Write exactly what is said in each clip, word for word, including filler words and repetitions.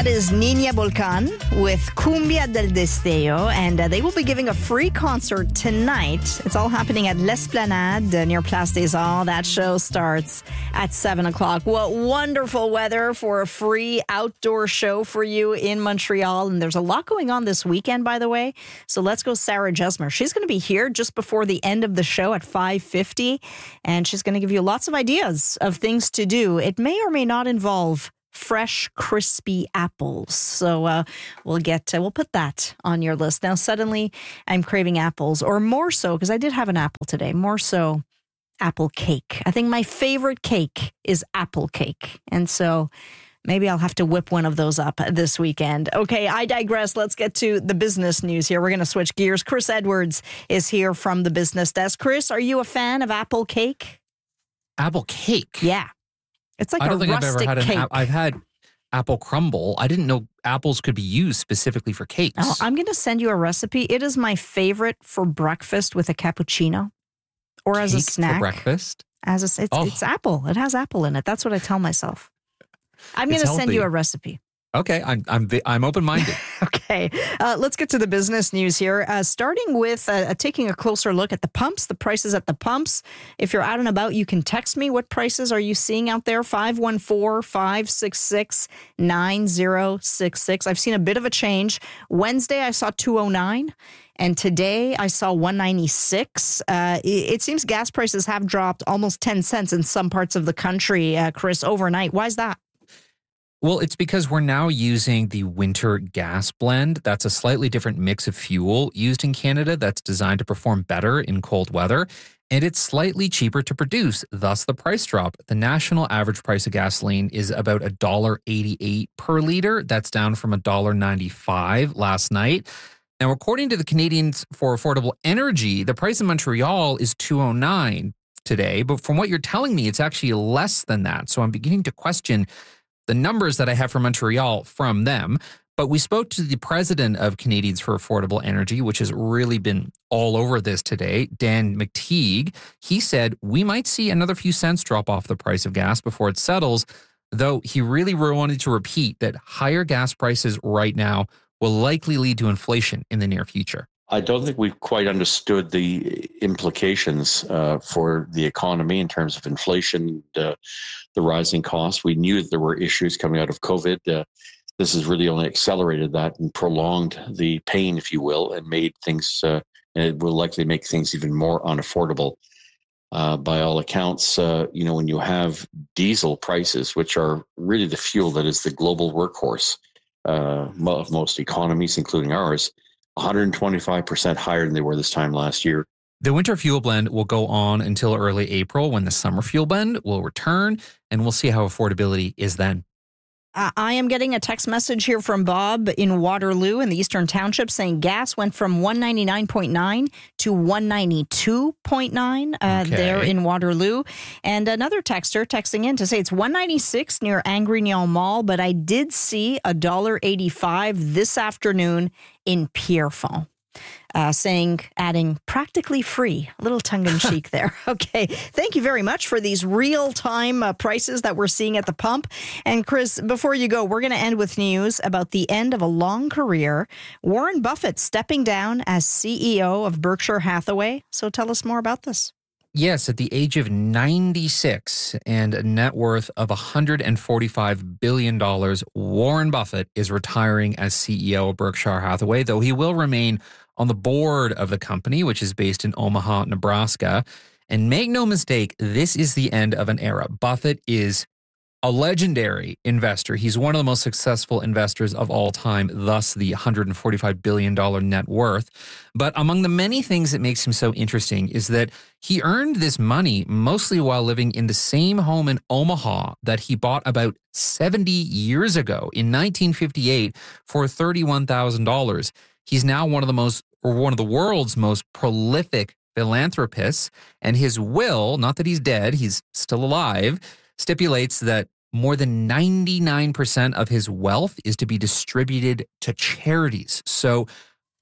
That is Niña Volcan with Cumbia del Destello, and uh, they will be giving a free concert tonight. It's all happening at L'Esplanade uh, near Place des Arts. That show starts at seven o'clock. What wonderful weather for a free outdoor show for you in Montreal. And there's a lot going on this weekend, by the way. So let's go Sarah Jesmer. She's going to be here just before the end of the show at five fifty, and she's going to give you lots of ideas of things to do. It may or may not involve fresh, crispy apples. So uh, we'll get, uh, we'll put that on your list. Now, suddenly I'm craving apples, or more so, because I did have an apple today, more so apple cake. I think my favorite cake is apple cake. And so maybe I'll have to whip one of those up this weekend. Okay, I digress. Let's get to the business news here. We're going to switch gears. Chris Edwards is here from the business desk. Chris, are you a fan of apple cake? Apple cake? Yeah. It's like I don't a think I've rustic ever had cake. an I've had apple crumble. I didn't know apples could be used specifically for cakes. Oh, I'm going to send you a recipe. It is my favorite for breakfast with a cappuccino or as a Cake snack. for breakfast? As a, it's, Oh. it's apple. It has apple in it. That's what I tell myself. I'm going It's to send healthy. you a recipe. Okay, I'm I'm I'm open-minded. Okay, uh, let's get to the business news here. Uh, starting with uh, taking a closer look at the pumps, the prices at the pumps. If you're out and about, you can text me. What prices are you seeing out there? five one four, five six six, nine zero six six. I've seen a bit of a change. Wednesday, I saw two oh nine. And today I saw one ninety-six. Uh, it, it seems gas prices have dropped almost ten cents in some parts of the country, uh, Chris, overnight. Why is that? Well, it's because we're now using the winter gas blend. That's a slightly different mix of fuel used in Canada that's designed to perform better in cold weather. And it's slightly cheaper to produce, thus the price drop. The national average price of gasoline is about one dollar eighty-eight per liter. That's down from one dollar ninety-five last night. Now, according to the Canadians for Affordable Energy, the price in Montreal is two oh nine today. But from what you're telling me, it's actually less than that. So I'm beginning to question the numbers that I have for Montreal from them. But we spoke to the president of Canadians for Affordable Energy, which has really been all over this today, Dan McTeague. He said we might see another few cents drop off the price of gas before it settles, though he really wanted to repeat that higher gas prices right now will likely lead to inflation in the near future. I don't think we've quite understood the implications uh, for the economy in terms of inflation, uh, the rising costs. We knew that there were issues coming out of COVID. Uh, this has really only accelerated that and prolonged the pain, if you will, and made things, uh, and it will likely make things even more unaffordable. Uh, by all accounts, uh, you know, when you have diesel prices, which are really the fuel that is the global workhorse uh, of most economies, including ours, one hundred twenty-five percent higher than they were this time last year. The winter fuel blend will go on until early April when the summer fuel blend will return, and we'll see how affordability is then. Uh, I am getting a text message here from Bob in Waterloo in the Eastern Township saying gas went from one ninety-nine point nine to one ninety-two point nine uh, Okay. there in Waterloo. And another texter texting in to say it's one ninety-six near Angrignon Mall, but I did see one dollar eighty-five this afternoon in Pierrefonds. Uh, saying, adding practically free, a little tongue-in-cheek there. Okay, thank you very much for these real-time uh, prices that we're seeing at the pump. And Chris, before you go, we're going to end with news about the end of a long career. Warren Buffett stepping down as C E O of Berkshire Hathaway. So tell us more about this. Yes, at the age of ninety-six and a net worth of one hundred forty-five billion dollars, Warren Buffett is retiring as C E O of Berkshire Hathaway, though he will remain on the board of the company, which is based in Omaha, Nebraska. And make no mistake, this is the end of an era. Buffett is a legendary investor. He's one of the most successful investors of all time, thus the one hundred forty-five billion dollars net worth. But among the many things that makes him so interesting is that he earned this money mostly while living in the same home in Omaha that he bought about seventy years ago in nineteen fifty-eight for thirty-one thousand dollars. He's now one of the most, or one of the world's most prolific philanthropists, and his will, not that he's dead, he's still alive, stipulates that more than ninety-nine percent of his wealth is to be distributed to charities. So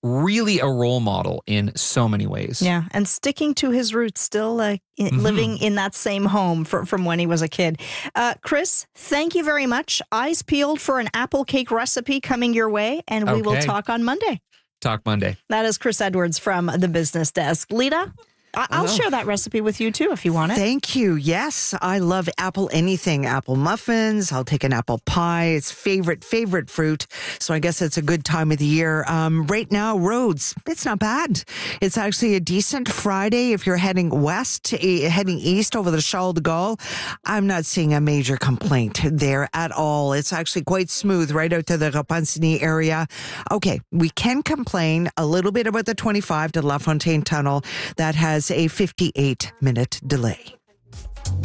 really a role model in so many ways. Yeah, and sticking to his roots, still uh, mm-hmm. living in that same home for, from when he was a kid. Uh, Chris, thank you very much. Eyes peeled for an apple cake recipe coming your way, and we okay. will talk on Monday. Talk Monday. That is Chris Edwards from the Business Desk. Lita? I'll oh. share that recipe with you, too, if you want it. Thank you. Yes, I love apple anything. Apple muffins. I'll take an apple pie. It's favorite, favorite fruit. So I guess it's a good time of the year. Um, right now, roads, it's not bad. It's actually a decent Friday if you're heading west, eh, heading east over the Charles de Gaulle. I'm not seeing a major complaint there at all. It's actually quite smooth right out to the Repentigny area. Okay, we can complain a little bit about the twenty-five to La Fontaine Tunnel that has a fifty-eight minute delay.